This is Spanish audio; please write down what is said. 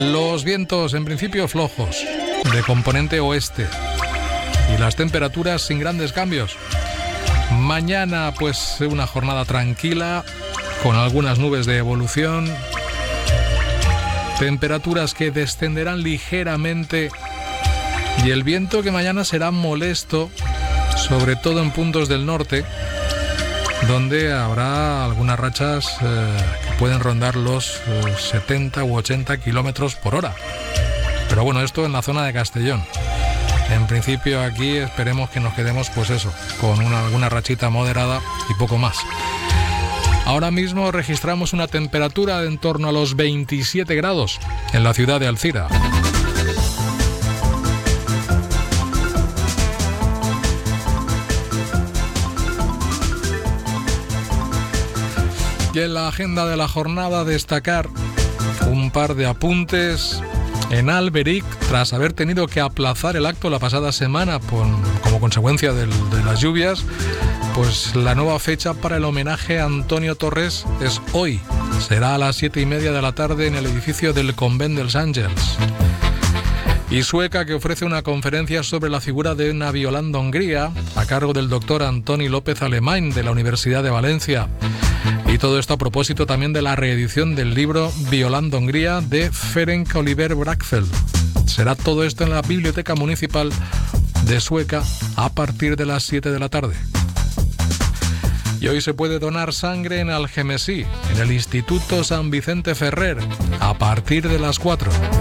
Los vientos en principio flojos, de componente oeste, y las temperaturas sin grandes cambios. Mañana pues una jornada tranquila, con algunas nubes de evolución, temperaturas que descenderán ligeramente y el viento que mañana será molesto, sobre todo en puntos del norte, donde habrá algunas rachas que pueden rondar los 70 u 80 kilómetros por hora. Pero bueno, esto en la zona de Castellón. En principio aquí esperemos que nos quedemos pues eso, con alguna rachita moderada y poco más. Ahora mismo registramos una temperatura de en torno a los 27 grados en la ciudad de Alzira. Y en la agenda de la jornada destacar un par de apuntes. En Alberic, tras haber tenido que aplazar el acto la pasada semana como consecuencia de las lluvias, pues la nueva fecha para el homenaje a Antonio Torres es hoy. Será a las 7:30 de la tarde en el edificio del Convent dels Àngels. Y Sueca, que ofrece una conferencia sobre la figura de una Violando Hongría a cargo del doctor Antoni López Alemany de la Universidad de Valencia. Y todo esto a propósito también de la reedición del libro Violando Hongría de Ferenc Oliver Braxfeld. Será todo esto en la Biblioteca Municipal de Sueca a partir de las 7 de la tarde. Y hoy se puede donar sangre en Algemesí, en el Instituto San Vicente Ferrer, a partir de las 4.